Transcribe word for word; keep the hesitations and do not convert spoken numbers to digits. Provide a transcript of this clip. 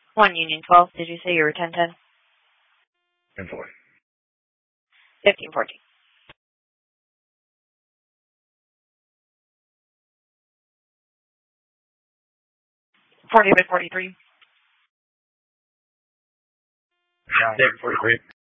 one Union twelve. Did you say you were ten ten? ten four. fifteen fourteen. forty by forty-three. Yeah, forty-three.